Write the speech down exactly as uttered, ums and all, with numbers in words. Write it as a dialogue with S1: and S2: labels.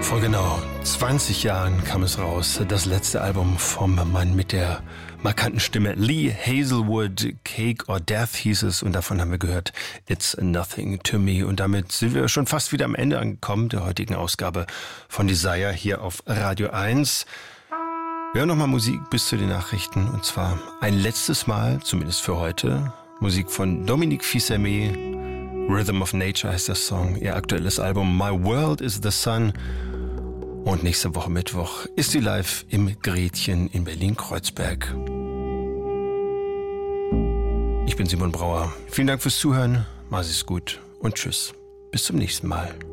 S1: Vor genau zwanzig Jahren kam es raus, das letzte Album vom Mann mit der markanten Stimme Lee Hazelwood, Cake or Death hieß es, und davon haben wir gehört It's Nothing to Me. Und damit sind wir schon fast wieder am Ende angekommen der heutigen Ausgabe von Desire hier auf Radio eins. Wir hören nochmal Musik bis zu den Nachrichten, und zwar ein letztes Mal, zumindest für heute, Musik von Dominique Fils-Aimé. Rhythm of Nature heißt das Song, ihr aktuelles Album My World is the Sun. Und nächste Woche Mittwoch ist sie live im Gretchen in Berlin-Kreuzberg. Ich bin Simon Brauer. Vielen Dank fürs Zuhören, mach es gut und tschüss. Bis zum nächsten Mal.